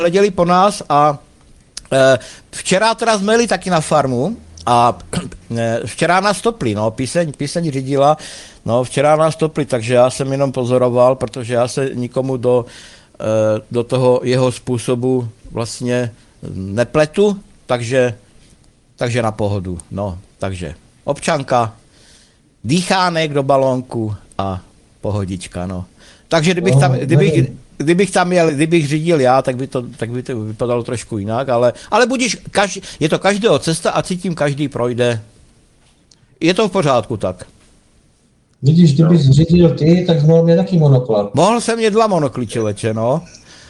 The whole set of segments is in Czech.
hleděli po nás a včera teda jsme jeli taky na farmu a včera nás topli, no, píseň řídila, no, včera nás topli, takže já jsem jenom pozoroval, protože já se nikomu do toho jeho způsobu vlastně nepletu, takže na pohodu, no, takže občanka, dýchánek do balónku a pohodička, no. Takže kdybych řídil já, tak by to vypadalo trošku jinak, ale budíš, je to každého cesta a cítím, každý projde. Je to v pořádku tak. Vidíš, kdybys řídil ty, tak mohl mě taky monoklad. Mohl jsem mít 2 monokly, člověče, no.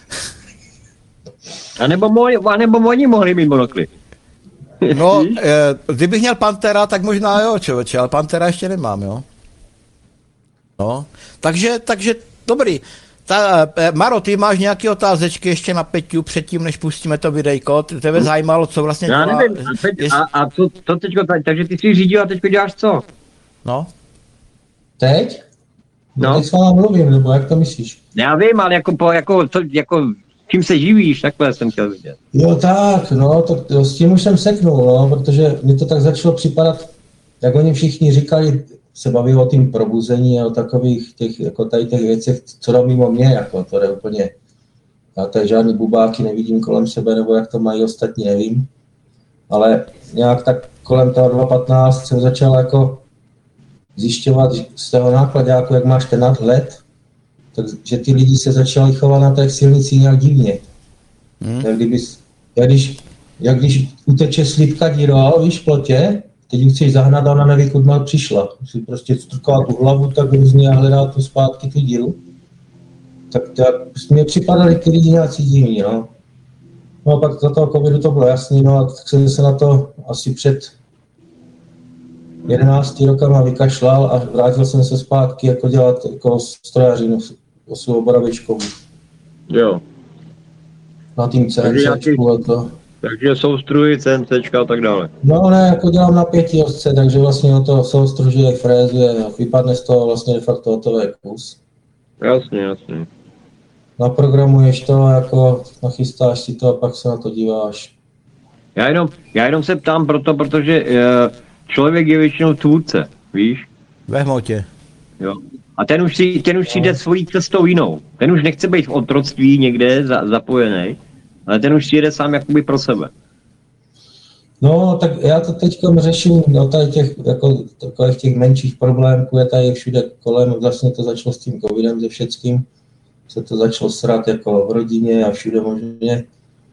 A nebo oni mohli mít monokly. No, kdybych měl Pantera, tak možná jo, člověče, ale Pantera ještě nemám, jo. No, takže dobrý. Maro, ty máš nějaké otázečky ještě na Peťu předtím, než pustíme to videjko? Tebe zajímalo, co vlastně dělá? Já nevím, a to teďko, takže ty jsi řídil a teďko děláš co? No. Teď? No. Teď s váma mluvím, nebo jak to myslíš? Já vím, ale jako čím se živíš, takhle jsem chtěl vidět. Jo tak, no, to s tím už jsem seknul, no, protože mi to tak začalo připadat, jak oni všichni říkali, se baví o tím probuzení a o takových těch, jako tady těch věcech, co dá mimo mě, jako to je úplně, já tady žádný bubáky nevidím kolem sebe, nebo jak to mají ostatní, nevím, ale nějak tak kolem toho 2.15 jsem začal jako zjišťovat z toho nákladáku, jak máš ten nadhled, takže ty lidi se začali chovat na těch silnicích nějak divně. Jak když uteče slipka díra, víš, v plotě, teď ji chceš zahnat a ona neví, kud mal přišla. Si prostě strká tu hlavu tak různě a hledá tu zpátky tu díru. Tak mě připadaly ty lidi nějaký divní, no. No a pak za toho covidu to bylo jasný, no a tak jsem se na to asi před 11 rokama vykašlal a vrátil jsem se zpátky jako dělat jako strojařinu osuvoboravičkovou. Jo. Na tým CNCčku a to. Takže soustruji, CNCčka a tak dále. No ne, jako dělám na 5 osce, takže vlastně o to soustružuje, frézuje a vypadne z toho vlastně de facto hotový kus. Jasně. Naprogramuješ to, jako nachystáš si to a pak se na to díváš. Já jenom se ptám protože člověk je většinou tvůrce, víš? Ve hmotě. Jo. A ten už si jde svojí cestou jinou. Ten už nechce být v otroctví někde zapojený, ale ten už si jede sám jakoby pro sebe. No, tak já to teďka řeším do tady těch, jako, takových těch menších problémků, je tady všude kolem, vlastně to začalo s tím covidem, se všeckým, se to začalo srát jako v rodině a všude možně.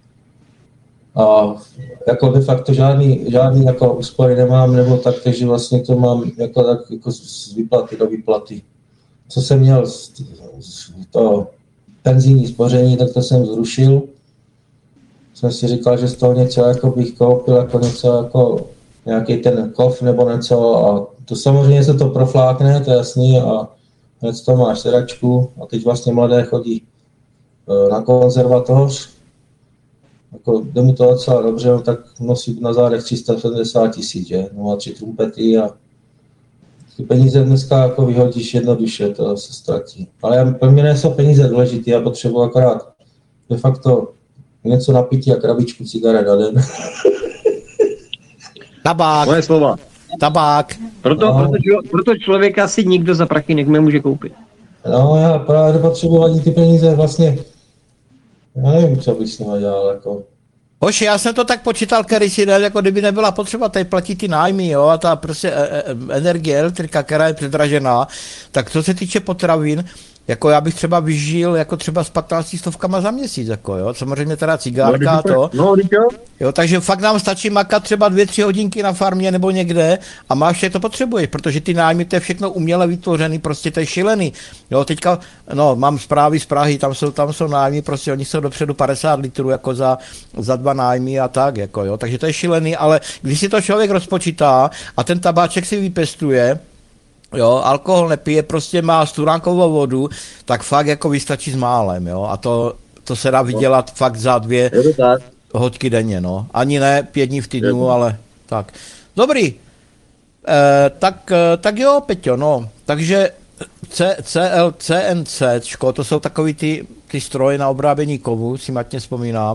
A jako de facto žádný jako úspory nemám, nebo tak, takže vlastně to mám jako z výplaty do výplaty. Co jsem měl to penzijní spoření, tak to jsem zrušil. Jsem si říkal, že z toho něco jako bych koupil, jako něco jako nějaký ten kov nebo něco a to samozřejmě se to proflákne, to je jasný a hned to máš sedačku a teď vlastně mladé chodí na konzervatoř. Jako jde mu to docela dobře, no, tak nosí na zádech 370 000, že? No a 3 trumpety a ty peníze dneska jako vyhodíš jednoduše, to se ztratí. Ale pro mě nejsou peníze důležité, já potřebuji akorát de facto něco na pití a krabičku cigaret na den. Tabák. Moje slova. Tabák. Proto člověka si nikdo za prachy nemůže koupit. No já právě nepotřebuji ani ty peníze vlastně. Já nevím, co bych s nimi dělal, jako. Hoši, já jsem to tak počítal, který si dal, jako kdyby nebyla potřeba tady platit ty nájmy, jo, a ta prostě energie, elektrika, která je předražená, tak co se týče potravin, jako já bych třeba vyžil jako třeba s 15 stovkama za měsíc, jako jo, samozřejmě teda cigárka a to. Jo, takže fakt nám stačí makat třeba 2-3 hodinky na farmě nebo někde a máš vše, to potřebuješ, protože ty nájmy, to je všechno uměle vytvořený, prostě to je šílený. Jo, teďka, no, mám zprávy z Prahy, tam jsou nájmy, prostě oni jsou dopředu 50 litrů jako za 2 nájmy a tak, jako jo, takže to je šílený, ale když si to člověk rozpočítá a ten tabáček si vypěstuje, jo, alkohol nepije, prostě má studánkovou vodu, tak fakt jako vystačí s málem, jo, a to se dá vydělat fakt za 2 hodky denně, no. Ani ne 5 dní v týdnu, ale tak. Dobrý, tak jo, Peťo, no, takže CNC, to jsou takový ty stroje na obrábění kovu, si matně vzpomínám.